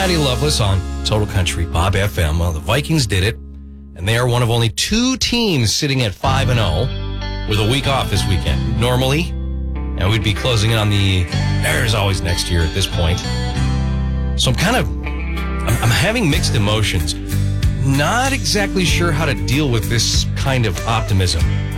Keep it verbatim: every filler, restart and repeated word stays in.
Patty Loveless on Total Country Bob F M. Well, the Vikings did it, and they are one of only two teams sitting at five and oh with a week off this weekend. Normally, and we'd be closing in on the Bears always next year at this point. So I'm kind of, I'm, I'm having mixed emotions. Not exactly sure how to deal with this kind of optimism.